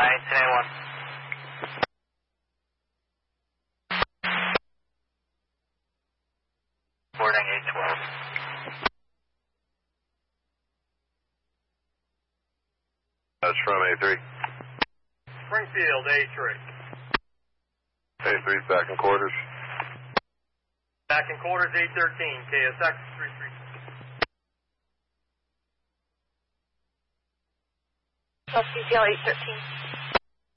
1081. Boarding 812. That's from A3. Springfield, A3. A3's back in quarters. Back in quarters, 813, KSX 33. CCL 813.